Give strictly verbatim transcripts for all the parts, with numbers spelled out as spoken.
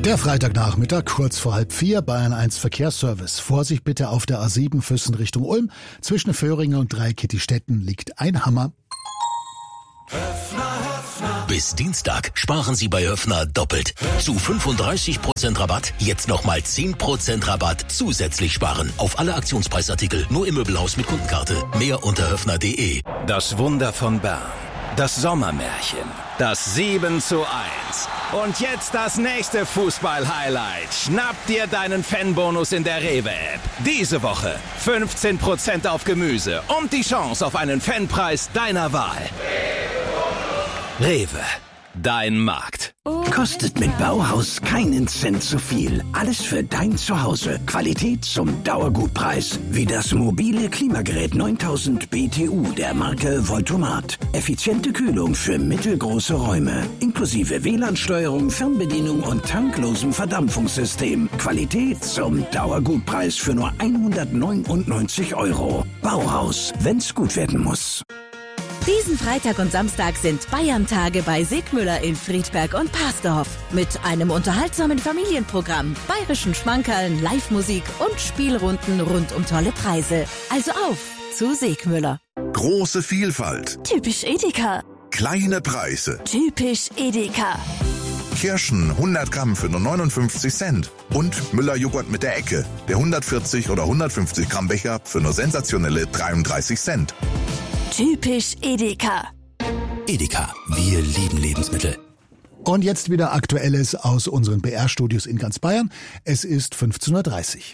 Der Freitagnachmittag, kurz vor halb vier, Bayern eins Verkehrsservice. Vorsicht bitte auf der A sieben Füssen Richtung Ulm. Zwischen Föhringen und Dreikitti-Städten liegt ein Hammer. Bis Dienstag sparen Sie bei Höffner doppelt. Zu fünfunddreißig Prozent Rabatt, jetzt nochmal zehn Prozent Rabatt zusätzlich sparen. Auf alle Aktionspreisartikel, nur im Möbelhaus mit Kundenkarte. Mehr unter höffner punkt de. Das Wunder von Bern. Das Sommermärchen. Das sieben zu eins. Und jetzt das nächste Fußball-Highlight. Schnapp dir deinen Fanbonus in der Rewe-App. Diese Woche fünfzehn Prozent auf Gemüse und die Chance auf einen Fanpreis deiner Wahl. Rewe, dein Markt. Kostet mit Bauhaus keinen Cent zu viel. Alles für dein Zuhause. Qualität zum Dauergutpreis. Wie das mobile Klimagerät neuntausend B T U der Marke Voltomat. Effiziente Kühlung für mittelgroße Räume. Inklusive W L A N-Steuerung, Fernbedienung und tanklosem Verdampfungssystem. Qualität zum Dauergutpreis für nur hundertneunundneunzig Euro. Bauhaus, wenn's gut werden muss. Diesen Freitag und Samstag sind Bayern-Tage bei Segmüller in Friedberg und Parsdorf. Mit einem unterhaltsamen Familienprogramm, bayerischen Schmankerln, Live-Musik und Spielrunden rund um tolle Preise. Also auf zu Segmüller. Große Vielfalt. Typisch Edeka. Kleine Preise. Typisch Edeka. Kirschen hundert Gramm für nur neunundfünfzig Cent. Und Müller-Joghurt mit der Ecke. Der hundertvierzig oder hundertfünfzig Gramm Becher für nur sensationelle dreiunddreißig Cent. Typisch Edeka. Edeka, wir lieben Lebensmittel. Und jetzt wieder Aktuelles aus unseren B R-Studios in ganz Bayern. Es ist fünfzehn Uhr dreißig.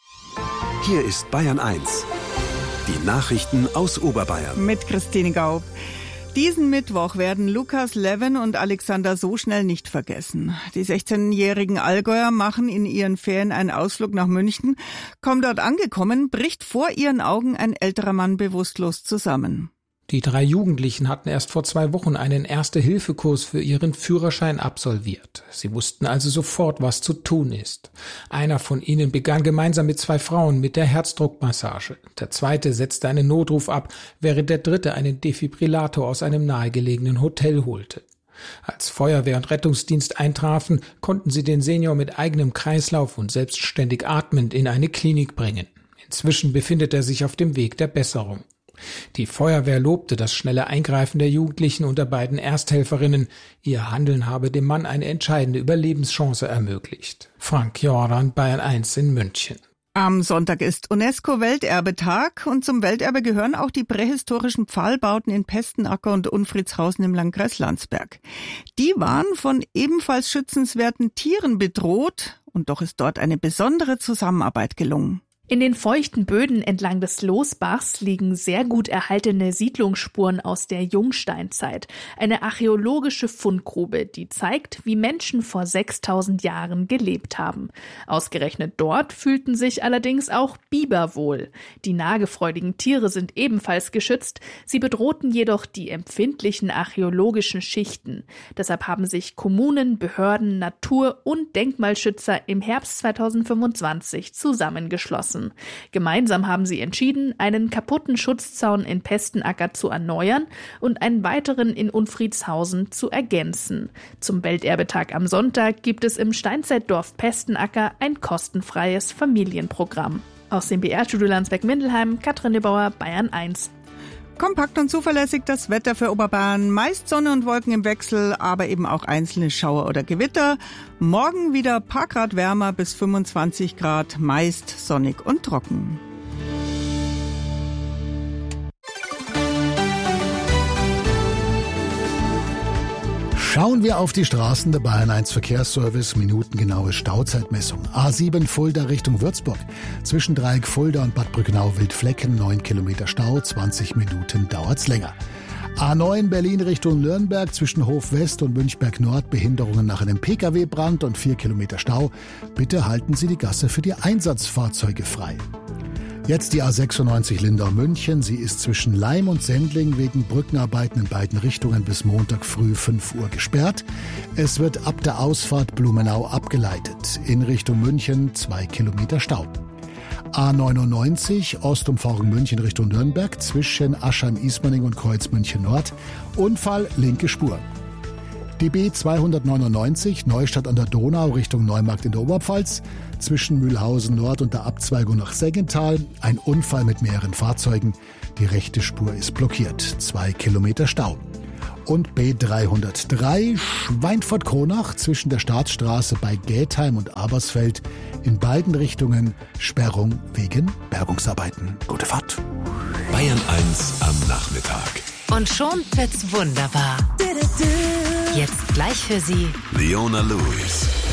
Hier ist Bayern eins. Die Nachrichten aus Oberbayern. Mit Christine Gaub. Diesen Mittwoch werden Lukas Leven und Alexander so schnell nicht vergessen. Die sechzehnjährigen Allgäuer machen in ihren Ferien einen Ausflug nach München. Kaum dort angekommen, bricht vor ihren Augen ein älterer Mann bewusstlos zusammen. Die drei Jugendlichen hatten erst vor zwei Wochen einen Erste-Hilfe-Kurs für ihren Führerschein absolviert. Sie wussten also sofort, was zu tun ist. Einer von ihnen begann gemeinsam mit zwei Frauen mit der Herzdruckmassage. Der zweite setzte einen Notruf ab, während der dritte einen Defibrillator aus einem nahegelegenen Hotel holte. Als Feuerwehr und Rettungsdienst eintrafen, konnten sie den Senior mit eigenem Kreislauf und selbstständig atmend in eine Klinik bringen. Inzwischen befindet er sich auf dem Weg der Besserung. Die Feuerwehr lobte das schnelle Eingreifen der Jugendlichen und der beiden Ersthelferinnen. Ihr Handeln habe dem Mann eine entscheidende Überlebenschance ermöglicht. Frank Jordan, Bayern eins in München. Am Sonntag ist UNESCO-Welterbetag und zum Welterbe gehören auch die prähistorischen Pfahlbauten in Pestenacker und Unfriedshausen im Landkreis Landsberg. Die waren von ebenfalls schützenswerten Tieren bedroht und doch ist dort eine besondere Zusammenarbeit gelungen. In den feuchten Böden entlang des Losbachs liegen sehr gut erhaltene Siedlungsspuren aus der Jungsteinzeit. Eine archäologische Fundgrube, die zeigt, wie Menschen vor sechstausend Jahren gelebt haben. Ausgerechnet dort fühlten sich allerdings auch Biber wohl. Die nagefreudigen Tiere sind ebenfalls geschützt. Sie bedrohten jedoch die empfindlichen archäologischen Schichten. Deshalb haben sich Kommunen, Behörden, Natur- und Denkmalschützer im Herbst zweitausendfünfundzwanzig zusammengeschlossen. Gemeinsam haben sie entschieden, einen kaputten Schutzzaun in Pestenacker zu erneuern und einen weiteren in Unfriedshausen zu ergänzen. Zum Welterbetag am Sonntag gibt es im Steinzeitdorf Pestenacker ein kostenfreies Familienprogramm. Aus dem B R-Studio Landsberg-Mindelheim, Katrin Nebauer, Bayern eins. Kompakt und zuverlässig das Wetter für Oberbayern. Meist Sonne und Wolken im Wechsel, aber eben auch einzelne Schauer oder Gewitter. Morgen wieder ein paar Grad wärmer bis fünfundzwanzig Grad, meist sonnig und trocken. Schauen wir auf die Straßen der Bayern eins Verkehrsservice, minutengenaue Stauzeitmessung. A sieben Fulda Richtung Würzburg. Zwischen Dreieck Fulda und Bad Brückenau-Wildflecken neun Kilometer Stau, zwanzig Minuten dauert's länger. A neun Berlin Richtung Nürnberg zwischen Hof West und Münchberg Nord Behinderungen nach einem Pkw-Brand und vier Kilometer Stau. Bitte halten Sie die Gasse für die Einsatzfahrzeuge frei. Jetzt die A sechsundneunzig Lindau-München. Sie ist zwischen Laim und Sendling wegen Brückenarbeiten in beiden Richtungen bis Montag früh fünf Uhr gesperrt. Es wird ab der Ausfahrt Blumenau abgeleitet. In Richtung München zwei Kilometer Stau. A neunundneunzig Ostumfahrung München Richtung Nürnberg zwischen Aschheim-Ismaning und Kreuz München Nord. Unfall, linke Spur. Die B zweihundertneunundneunzig Neustadt an der Donau Richtung Neumarkt in der Oberpfalz, zwischen Mühlhausen Nord und der Abzweigung nach Seggental. Ein Unfall mit mehreren Fahrzeugen. Die rechte Spur ist blockiert. Zwei Kilometer Stau. Und B dreihundertdrei Schweinfurt-Kronach zwischen der Staatsstraße bei Gätheim und Abersfeld. In beiden Richtungen Sperrung wegen Bergungsarbeiten. Gute Fahrt. Bayern eins am Nachmittag. Und schon wird's wunderbar. Jetzt gleich für Sie Leona Lewis.